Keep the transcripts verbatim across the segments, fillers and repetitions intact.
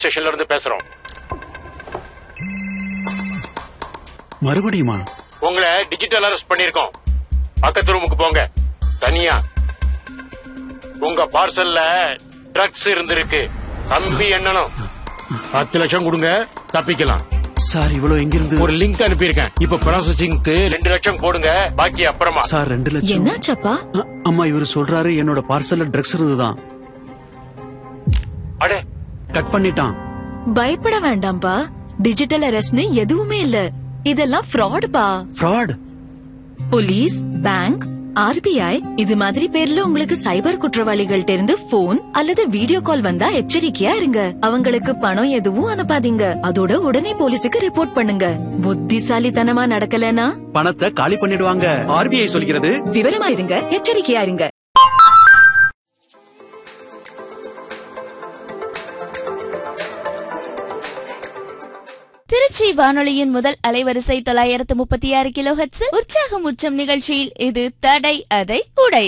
ஸ்டேஷன்ல இருந்து பேசுறோம். மறுபடியுமா? உங்களை டிஜிட்டல் அரெஸ்ட் பண்ணிருக்கோம். பக்கத்து ரூமுக்கு போங்க. தனியா. உங்க பார்சல்ல ட்ரக்ஸ் இருந்திருக்கு. கம்பி எண்ணணும். பத்து லட்சம் கொடுங்க, தப்பிக்கலாம். சார், இவ்வளவு எங்கிருந்து? ஒரு லிங்க் அனுப்பியிருக்கேன். இப்ப ப்ராசஸிங்க்கு ரெண்டு லட்சம் போடுங்க, பாக்கி அப்புறமா. சார், ரெண்டு லட்சம் என்னாச்சப்பா? அம்மா, இவரு சொல்றாரு என்னோட பார்சல்ல ட்ரக்ஸ் இருந்துதான். அடே, கட் பண்ணிட்டான். பயப்பட வேண்டாம்பா. டிஜிட்டல் அரெஸ்ட்னு எதுவுமே இல்ல. இதெல்லாம் ஃப்ராட் பா. ஃப்ராட்? போலீஸ், பேங்க், ஆர்பிஐ இது மாதிரி பேர்ல உங்களுக்கு சைபர் குற்றவாளிகள்ட்ட இருந்து போன் அல்லது வீடியோ கால் வந்தா எச்சரிக்கையா இருங்க. அவங்களுக்கு பணம் எதுவும் அனுப்பாதீங்க. அதோட உடனே போலீஸுக்கு ரிப்போர்ட் பண்ணுங்க. புத்திசாலித்தனமா நடக்கலனா பணத்தை காலி பண்ணிடுவாங்க. ஆர்பிஐ சொல்கிறது. விவரமா இருங்க, எச்சரிக்கையா இருங்க. திருச்சி வானொலியின் முதல் அலைவரிசை தொள்ளாயிரத்து முப்பத்தி ஆறு கிலோ ஹெர்ட்ஸ் உற்சாகம் உச்சம் நிகழ்ச்சியில் இது தடை அதை உடை.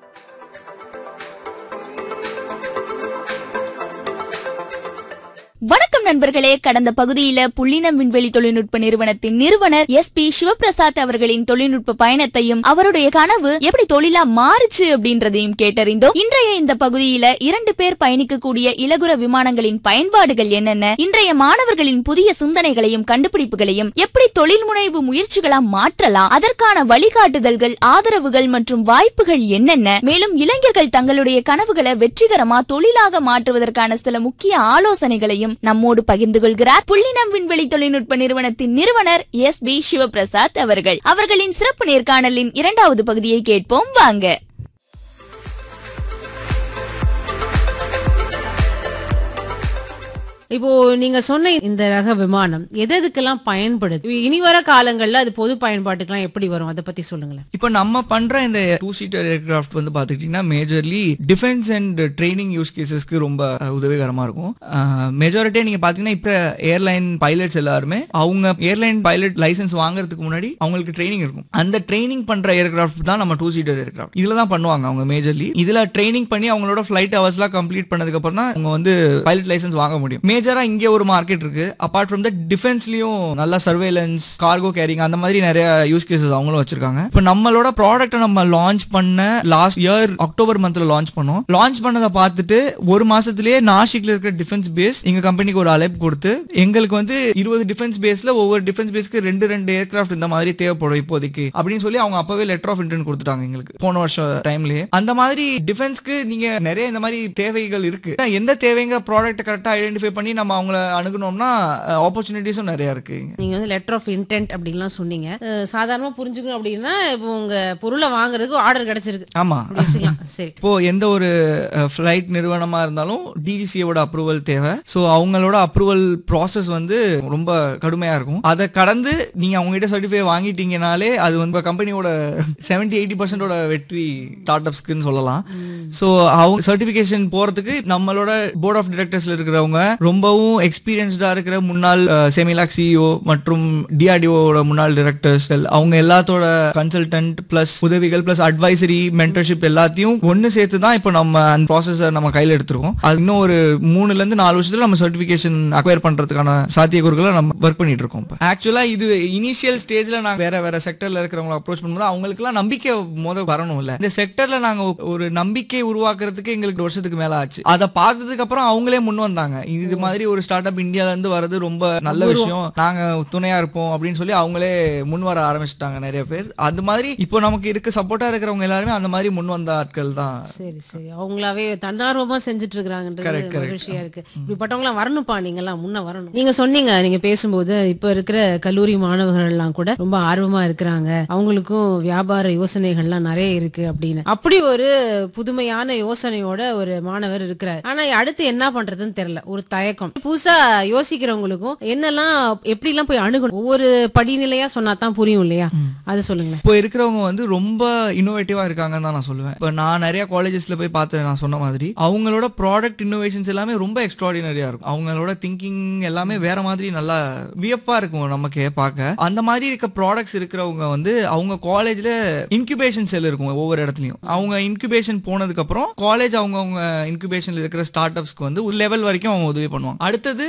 வணக்கம் நண்பர்களே. கடந்த பகுதியில புள்ளினம் விண்வெளி தொழில்நுட்ப நிறுவனத்தின் நிறுவனர் எஸ் பி சிவபிரசாத் அவர்களின் தொழில்நுட்ப பயணத்தையும் அவருடைய கனவு எப்படி தொழிலா மாறுச்சு அப்படின்றதையும் கேட்டறிந்தோம். இன்றைய இந்த பகுதியில இரண்டு பேர் பயணிக்கக்கூடிய இலகுர விமானங்களின் பயன்பாடுகள் என்னென்ன, இன்றைய மாணவர்களின் புதிய சிந்தனைகளையும் கண்டுபிடிப்புகளையும் எப்படி தொழில் முனைவு முயற்சிகளா மாற்றலாம், அதற்கான வழிகாட்டுதல்கள், ஆதரவுகள் மற்றும் வாய்ப்புகள் என்னென்ன, மேலும் இளைஞர்கள் தங்களுடைய கனவுகளை வெற்றிகரமா தொழிலாக மாற்றுவதற்கான சில முக்கிய ஆலோசனைகளையும் நம்மோடு பகிர்ந்து கொள்கிறார் புள்ளினம் விண்வெளி தொழில்நுட்ப நிறுவனத்தின் நிறுவனர் எஸ் பி சிவபிரசாத் அவர்கள். அவர்களின் சிறப்பு நேர்காணலின் இரண்டாவது பகுதியை கேட்போம் வாங்க. இப்போ நீங்க சொன்ன இந்த ரக விமானம் எது எதுக்கெல்லாம் பயன்படுது, இனி வர காலங்கள்ல அது பொது பயன்பாட்டுக்கெல்லாம் எப்படி வரும், அதை பத்தி சொல்லுங்களேன். இப்போ நம்ம பண்ற இந்த டூ சீட்டர் ஏர்கிராஃப்ட் வந்து பாத்துக்கிட்டீங்கன்னா majorly defence and training use கேசஸ்க்கு ரொம்ப உதவிகரமா இருக்கும். மெஜாரிட்டியா நீங்க பாத்தீங்கன்னா இப்ப ஏர்லைன் பைலட்ஸ் எல்லாருமே அவங்க ஏர்லைன் பைலட் லைசன்ஸ் வாங்குறதுக்கு முன்னாடி அவங்களுக்கு ட்ரைனிங் இருக்கும். அந்த ட்ரைனிங் பண்ற ஏர்கிராஃப்ட் தான் நம்ம டூ சீட்டர் ஏர்கிராஃப்ட். இதுல தான் பண்ணுவாங்க அவங்க மேஜர்லி. இதுல ட்ரைனிங் பண்ணி அவங்களோட ஃபிளைட் ஹவர்ஸ் எல்லாம் கம்ப்ளீட் பண்ணதுக்கு அப்புறம் தான் அவங்க வந்து பைலட் லைசன்ஸ் வாங்க முடியும். மேஜரா இங்க ஒரு மார்க்கெட் இருக்கு. அபார்ட் ஃப்ரம் த டிஃபென்ஸ்லயும் நல்ல சர்வேலன்ஸ், கார்கோ கேரிங் அந்த மாதிரி நிறைய யூஸ் கேசஸ் அவங்களும் வச்சிருக்காங்க. இப்போ நம்மளோட ப்ராடக்ட் நம்ம லான்ச் பண்ண லாஸ்ட் இயர் அக்டோபர் மந்த்ல லான்ச் பண்ணோம். லான்ச் பண்ணதை பார்த்துட்டு ஒரு மாசத்திலேயே நாசிக்ல இருக்கிற டிஃபென்ஸ் பேஸ் எங்க கம்பெனிக்கு ஒரு அழைப்பு கொடுத்து எங்களுக்கு வந்து இருபது டிஃபென்ஸ் பேஸ்ல ஒவ்வொரு டிஃபென்ஸ் பேஸ்க்கு ரெண்டு ரெண்டு ஏர்கிராஃப்ட் இந்த மாதிரி தேவைப்படும் இப்போதைக்கு அப்படின்னு சொல்லி அவங்க அப்பவே லெட்டர் ஆஃப் இன்டென்ட் கொடுத்துட்டாங்க எங்களுக்கு போன வருஷம் டைம்லயே. அந்த மாதிரி டிஃபென்ஸ்க்கு நீங்க நிறைய இந்த மாதிரி தேவைகள் இருக்கு. எந்த தேவைங்கிற ப்ராடக்ட் கரெக்டா ஐடென்டிஃபை பண்ணி நம்ம அவங்கள அணுகணும்னா ஆப்பர்ச்சுனிட்டிஸும் நிறைய இருக்கு. நீங்க வந்து லெட்டர் ஆஃப் இன்டென்ட் அப்படின்லாம் சொன்னீங்க. சாதாரணமா புரிஞ்சுக்கணும் அப்படின்னா இப்போ உங்க பொருளை வாங்குறதுக்கு ஆர்டர் கிடைச்சிருக்கு. ஆமா. சரி. இப்போ எந்த ஒரு ஃபிளைட் நிறுவனமா இருந்தாலும் டிஜிசியோட அப்ரூவல் தேவை. ஸோ அவங்களோட அப்ரூவல் ப்ராசஸ் வந்து ரொம்ப கடுமையா இருக்கும். அதை கடந்து நீங்க அவங்க கிட்ட சர்டிஃபை வாங்கிட்டீங்கனாலே அது வந்து கம்பெனியோட செவன்டி எயிட்டி பர்சன்டோட வெற்றி ஸ்டார்ட் அப்ஸ்க்குன்னு சொல்லலாம். ஸோ அவங்க சர்டிபிகேஷன் போறதுக்கு நம்மளோட போர்ட் ஆஃப் டைரக்டர்ஸ்ல இருக்கிறவங்க ரொம்பவும் எக்ஸ்பீரியன்ஸ்டா இருக்கிற முன்னாள் செமிலாக் சிஇஓ மற்றும் டிஆர்டிஓட முன்னாள் டைரக்டர்ஸ் அவங்க எல்லாத்தோட கன்சல்டன்ட் பிளஸ் உதவிகள் பிளஸ் அட்வைசரி மென்டர்ஷிப் எல்லாத்தையும் ஒன்னு சேர்த்து தான் இப்போ நம்ம அந்த ப்ராசஸை நம்ம கையில எடுத்துருக்கோம். அது இன்னும் ஒரு மூணுல இருந்து நாலு வருஷத்துல நம்ம சர்டிபிகேஷன் அக்வயர் பண்றதுக்கான சாத்தியக்கூறுகளை நம்ம ஒர்க் பண்ணிட்டு இருக்கோம். ஆக்சுவலா இது இனிஷியல் ஸ்டேஜ்ல நாங்க வேற வேற செக்டர்ல இருக்கிறவங்களை அப்ரோச் பண்ணும்போது அவங்களுக்கு எல்லாம் நம்பிக்கை முத வரணும் இல்ல. இந்த செக்டர்ல நாங்க ஒரு நம்பிக்கை உருவாக்குறதுக்கு எங்களுக்கு வருஷத்துக்கு மேல ஆச்சு. அதை பார்த்ததுக்கு அப்புறம் அவங்களே முன் வந்தாங்க. இது மாதிரி ஒரு ஸ்டார்ட் அப் இந்தியால இருந்து வரது ரொம்ப நல்ல விஷயம், நாங்க துணையா இருப்போம் அப்படின்னு சொல்லி அவங்களே முன் வர ஆரம்பிச்சிட்டாங்க நிறைய பேர். அது மாதிரி இப்போ நமக்கு இருக்க சப்போர்ட்டா இருக்கிறவங்க எல்லாருமே அந்த மாதிரி முன் வந்த ஆட்கள் தான். சரி சரி. அவங்களாவே தன்னார்வமா செஞ்சுட்டு இருக்காங்கன்றது மகிழ்ச்சியா இருக்கு. இப்படிப்பட்டவங்க வரணும்ப்பா, நீங்க எல்லாம் முன்ன வரணும். நீங்க சொன்னீங்க நீங்க பேசும்போது இப்ப இருக்கிற கல்லூரி மாணவர்கள் எல்லாம் கூட ரொம்ப ஆர்வமா இருக்கிறாங்க, அவங்களுக்கும் வியாபார யோசனைகள்லாம் நிறைய இருக்கு அப்படின்னு. அப்படி ஒரு புதுமையான யோசனையோட ஒரு மாணவர் இருக்கிறார். ஆனா அடுத்து என்ன பண்றதுன்னு தெரியல, ஒரு தயக்கம். புதுசா யோசிக்கிறவங்களுக்கும் என்னெல்லாம் எப்படி எல்லாம் போய் அணுகணும், ஒவ்வொரு படிநிலையா சொன்னா தான் புரியும் இல்லையா, அது சொல்லுங்களேன். இப்போ இருக்கிறவங்க வந்து ரொம்ப இன்னோவேட்டிவா இருக்காங்கன்னு தான் நான் சொல்லுவேன். இப்போ நான் நிறைய காலேஜஸ்ல போய் பார்த்தேன், நான் சொன்ன மாதிரி அவங்களோட ப்ராடக்ட் இன்னோவேஷன்ஸ் எல்லாமே ரொம்ப எக்ஸ்ட்ராடினரியா இருக்கும். அவங்களோட திங்கிங் எல்லாமே வேற மாதிரி நல்லா வியப்பா இருக்கும் நமக்கு பார்க்க. அந்த மாதிரி இருக்க ப்ராடக்ட்ஸ் இருக்கிறவங்க வந்து அவங்க காலேஜ்ல இன்குபேஷன் செல் இருக்கும் ஒவ்வொரு இடத்துலயும். அவங்க இன்குபேஷன் போனதுக்கு அப்புறம் காலேஜ் அவங்க அவங்க இன்குபேஷன்ல இருக்கிற ஸ்டார்ட் அப்ஸ்க்கு வந்து ஒரு லெவல் வரைக்கும் அவங்க உதவி பண்ணுவாங்க. பண்ணுவாங்க. அடுத்தது